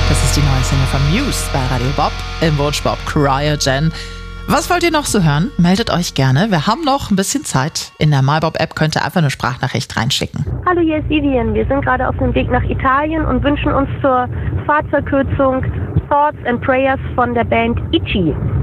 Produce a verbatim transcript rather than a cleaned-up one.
Das ist die neue Single von Muse bei Radio Bob im Wunschbob Cryogen. Was wollt ihr noch so hören? Meldet euch gerne. Wir haben noch ein bisschen Zeit. In der MyBob-App könnt ihr einfach eine Sprachnachricht reinschicken. Hallo, hier ist Vivian. Wir sind gerade auf dem Weg nach Italien und wünschen uns zur Fahrtverkürzung Thoughts and Prayers von der Band Itchy.